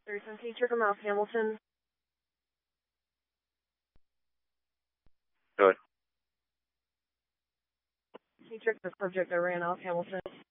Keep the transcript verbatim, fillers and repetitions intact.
thirty-seven Teacher from South Hamilton. Good. Teacher, the subject I ran off Hamilton.